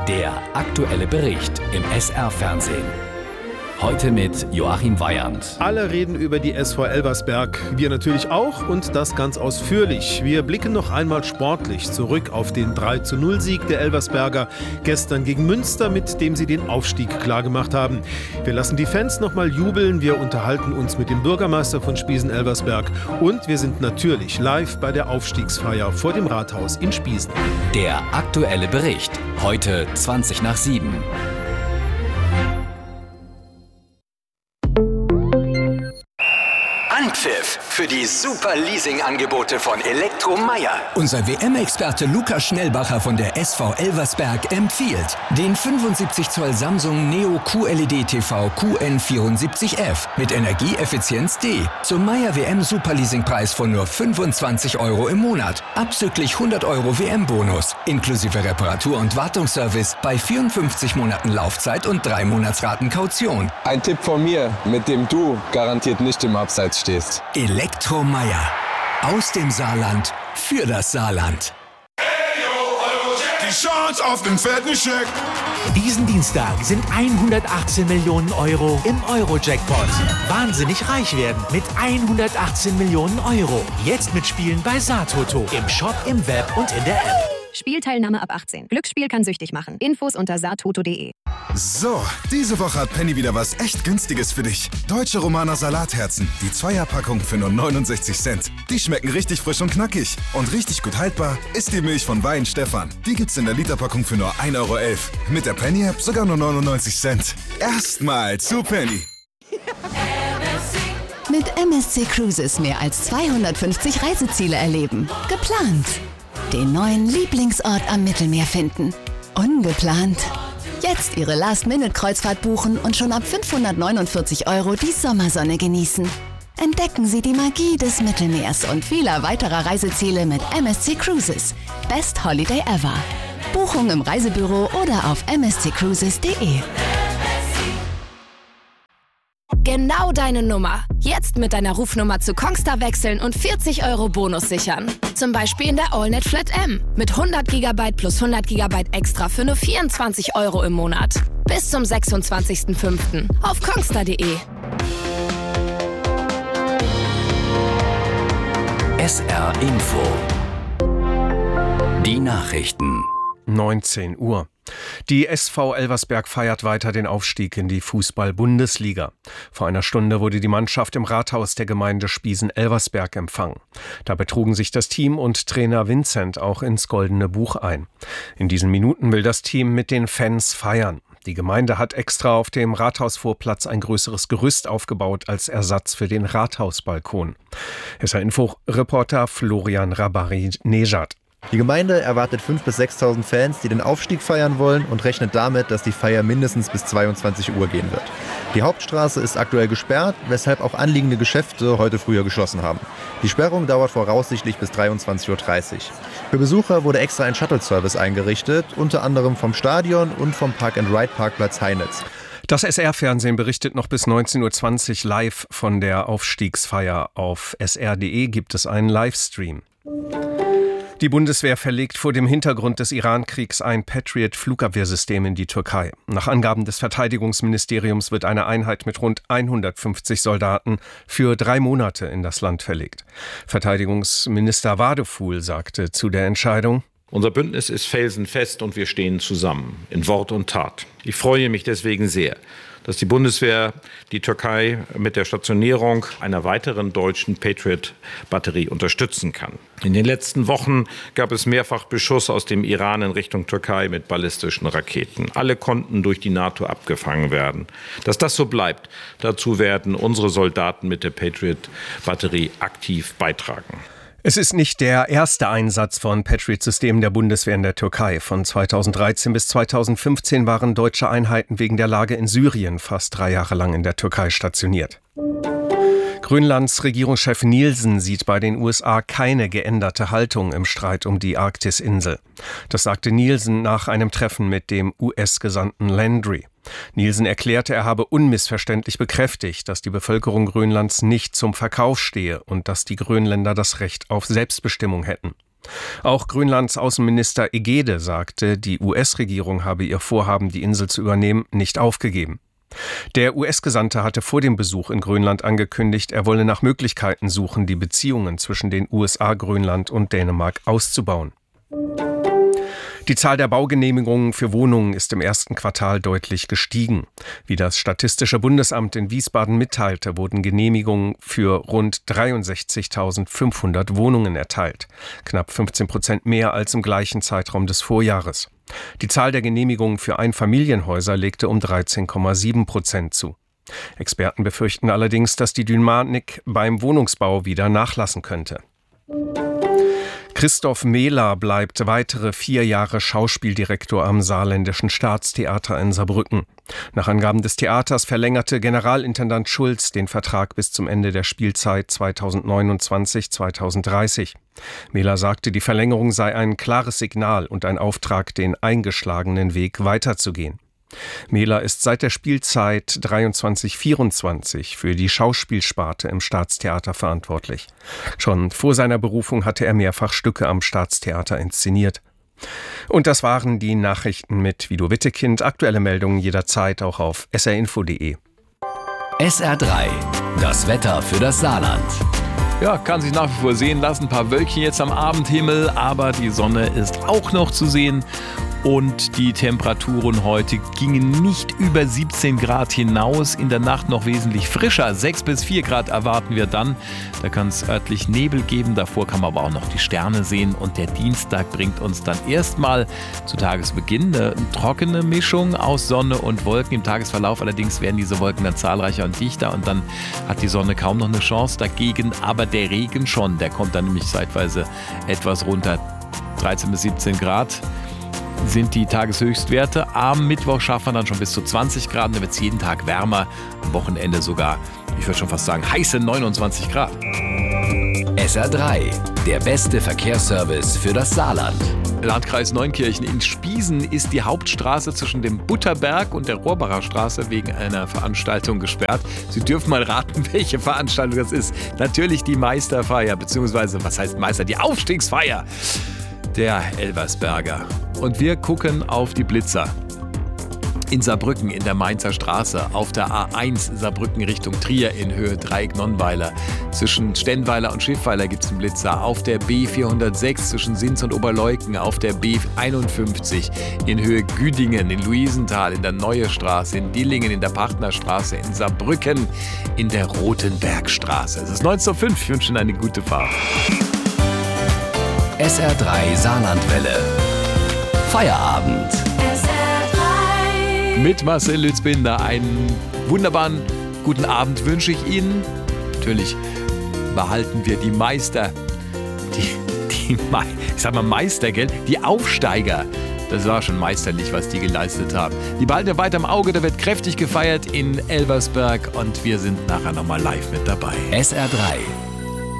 Der aktuelle Bericht im SR-Fernsehen. Heute mit Joachim Weyand. Alle reden über die SV Elversberg. Wir natürlich auch und das ganz ausführlich. Wir blicken noch einmal sportlich zurück auf den 3:0-Sieg der Elversberger gestern gegen Münster, mit dem sie den Aufstieg klargemacht haben. Wir lassen die Fans noch mal jubeln. Wir unterhalten uns mit dem Bürgermeister von Spiesen-Elversberg. Und wir sind natürlich live bei der Aufstiegsfeier vor dem Rathaus in Spiesen. Der aktuelle Bericht. Heute 7:20. Anpfiff für die super Leasing-Angebote von Elektromeier. Unser WM-Experte Lukas Schnellbacher von der SV Elversberg empfiehlt den 75 Zoll Samsung Neo QLED TV QN74F mit Energieeffizienz D zum Meier WM Superleasing-Preis von nur 25 € im Monat. Abzüglich 100 € WM-Bonus, inklusive Reparatur- und Wartungsservice bei 54 Monaten Laufzeit und 3 Monatsraten Kaution. Ein Tipp von mir, mit dem du garantiert nicht im Abseits stehst. Elektromeier. Aus dem Saarland für das Saarland. Die Chance auf den fetten Scheck. Diesen Dienstag sind 118 Millionen € im Euro-Jackpot. Wahnsinnig reich werden mit 118 Millionen €. Jetzt mitspielen bei Saartoto. Im Shop, im Web und in der App. Spielteilnahme ab 18. Glücksspiel kann süchtig machen. Infos unter saartoto.de. So, diese Woche hat Penny wieder was echt Günstiges für dich. Deutsche Romaner Salatherzen. Die Zweierpackung für nur 69 Cent. Die schmecken richtig frisch und knackig. Und richtig gut haltbar ist die Milch von Wein Stefan. Die gibt's in der Literpackung für nur 1,11 €. Mit der Penny-App sogar nur 99 Cent. Erstmal zu Penny. Mit MSC Cruises mehr als 250 Reiseziele erleben. Geplant. Den neuen Lieblingsort am Mittelmeer finden. Ungeplant. Jetzt Ihre Last-Minute-Kreuzfahrt buchen und schon ab 549 € die Sommersonne genießen. Entdecken Sie die Magie des Mittelmeers und vieler weiterer Reiseziele mit MSC Cruises. Best Holiday ever. Buchung im Reisebüro oder auf msccruises.de. Genau deine Nummer. Jetzt mit deiner Rufnummer zu Kongstar wechseln und 40 € Bonus sichern. Zum Beispiel in der AllNet Flat M. Mit 100 GB plus 100 GB extra für nur 24 € im Monat. Bis zum 26.05. auf kongstar.de. SR Info. Die Nachrichten. 19 Uhr. Die SV Elversberg feiert weiter den Aufstieg in die Fußball-Bundesliga. Vor einer Stunde wurde die Mannschaft im Rathaus der Gemeinde Spiesen-Elversberg empfangen. Dabei trugen sich das Team und Trainer Vincent auch ins Goldene Buch ein. In diesen Minuten will das Team mit den Fans feiern. Die Gemeinde hat extra auf dem Rathausvorplatz ein größeres Gerüst aufgebaut als Ersatz für den Rathausbalkon. SR-Info-Reporter Florian Rabari-Nejad. Die Gemeinde erwartet 5.000 bis 6.000 Fans, die den Aufstieg feiern wollen und rechnet damit, dass die Feier mindestens bis 22 Uhr gehen wird. Die Hauptstraße ist aktuell gesperrt, weshalb auch anliegende Geschäfte heute früher geschlossen haben. Die Sperrung dauert voraussichtlich bis 23:30 Uhr. Für Besucher wurde extra ein Shuttle-Service eingerichtet, unter anderem vom Stadion und vom Park-and-Ride-Parkplatz Heinitz. Das SR-Fernsehen berichtet noch bis 19:20 Uhr live von der Aufstiegsfeier. Auf sr.de gibt es einen Livestream. Die Bundeswehr verlegt vor dem Hintergrund des Iran-Kriegs ein Patriot-Flugabwehrsystem in die Türkei. Nach Angaben des Verteidigungsministeriums wird eine Einheit mit rund 150 Soldaten für 3 Monate in das Land verlegt. Verteidigungsminister Vadeful sagte zu der Entscheidung: Unser Bündnis ist felsenfest und wir stehen zusammen, in Wort und Tat. Ich freue mich deswegen sehr, dass die Bundeswehr die Türkei mit der Stationierung einer weiteren deutschen Patriot-Batterie unterstützen kann. In den letzten Wochen gab es mehrfach Beschuss aus dem Iran in Richtung Türkei mit ballistischen Raketen. Alle konnten durch die NATO abgefangen werden. Dass das so bleibt, dazu werden unsere Soldaten mit der Patriot-Batterie aktiv beitragen. Es ist nicht der erste Einsatz von Patriot-Systemen der Bundeswehr in der Türkei. Von 2013 bis 2015 waren deutsche Einheiten wegen der Lage in Syrien fast 3 Jahre lang in der Türkei stationiert. Grönlands Regierungschef Nielsen sieht bei den USA keine geänderte Haltung im Streit um die Arktis-Insel. Das sagte Nielsen nach einem Treffen mit dem US-Gesandten Landry. Nielsen erklärte, er habe unmissverständlich bekräftigt, dass die Bevölkerung Grönlands nicht zum Verkauf stehe und dass die Grönländer das Recht auf Selbstbestimmung hätten. Auch Grönlands Außenminister Egede sagte, die US-Regierung habe ihr Vorhaben, die Insel zu übernehmen, nicht aufgegeben. Der US-Gesandte hatte vor dem Besuch in Grönland angekündigt, er wolle nach Möglichkeiten suchen, die Beziehungen zwischen den USA, Grönland und Dänemark auszubauen. Die Zahl der Baugenehmigungen für Wohnungen ist im ersten Quartal deutlich gestiegen. Wie das Statistische Bundesamt in Wiesbaden mitteilte, wurden Genehmigungen für rund 63.500 Wohnungen erteilt. Knapp 15% mehr als im gleichen Zeitraum des Vorjahres. Die Zahl der Genehmigungen für Einfamilienhäuser legte um 13,7% zu. Experten befürchten allerdings, dass die Dynamik beim Wohnungsbau wieder nachlassen könnte. Christoph Mehler bleibt weitere 4 Jahre Schauspieldirektor am Saarländischen Staatstheater in Saarbrücken. Nach Angaben des Theaters verlängerte Generalintendant Schulz den Vertrag bis zum Ende der Spielzeit 2029-2030. Mehler sagte, die Verlängerung sei ein klares Signal und ein Auftrag, den eingeschlagenen Weg weiterzugehen. Mehler ist seit der Spielzeit 23/24 für die Schauspielsparte im Staatstheater verantwortlich. Schon vor seiner Berufung hatte er mehrfach Stücke am Staatstheater inszeniert. Und das waren die Nachrichten mit Vido Wittekind. Aktuelle Meldungen jederzeit auch auf srinfo.de. SR3, das Wetter für das Saarland. Ja, kann sich nach wie vor sehen lassen. Ein paar Wölkchen jetzt am Abendhimmel, aber die Sonne ist auch noch zu sehen. Und die Temperaturen heute gingen nicht über 17 Grad hinaus, in der Nacht noch wesentlich frischer. 6 bis 4 Grad erwarten wir dann. Da kann es örtlich Nebel geben, davor kann man aber auch noch die Sterne sehen. Und der Dienstag bringt uns dann erstmal zu Tagesbeginn eine trockene Mischung aus Sonne und Wolken. Im Tagesverlauf allerdings werden diese Wolken dann zahlreicher und dichter und dann hat die Sonne kaum noch eine Chance dagegen. Aber der Regen schon, der kommt dann nämlich zeitweise etwas runter. 13 bis 17 Grad. Sind die Tageshöchstwerte. Am Mittwoch schaffen wir dann schon bis zu 20 Grad. Da wird es jeden Tag wärmer. Am Wochenende sogar, ich würde schon fast sagen, heiße 29 Grad. SR3, der beste Verkehrsservice für das Saarland. Landkreis Neunkirchen in Spiesen ist die Hauptstraße zwischen dem Butterberg und der Rohrbacher Straße wegen einer Veranstaltung gesperrt. Sie dürfen mal raten, welche Veranstaltung das ist. Natürlich die Meisterfeier, beziehungsweise, was heißt Meister? Die Aufstiegsfeier der Elversberger. Und wir gucken auf die Blitzer. In Saarbrücken in der Mainzer Straße, auf der A1 Saarbrücken Richtung Trier in Höhe Dreieck-Nonnweiler. Zwischen Stennweiler und Schiffweiler gibt es einen Blitzer. Auf der B406 zwischen Sins und Oberleuken, auf der B51 in Höhe Güdingen, in Luisenthal, in der Neue Straße, in Dillingen, in der Partnerstraße, in Saarbrücken, in der Rotenbergstraße. Es ist 19:05 Uhr, ich wünsche Ihnen eine gute Fahrt. SR3 Saarlandwelle. Feierabend. Mit Marcel Lützbinder einen wunderbaren guten Abend wünsche ich Ihnen. Natürlich behalten wir die Meister, ich sag mal Meister, gell? Die Aufsteiger. Das war schon meisterlich, was die geleistet haben. Die behalten wir weiter im Auge, da wird kräftig gefeiert in Elversberg und wir sind nachher nochmal live mit dabei. SR3.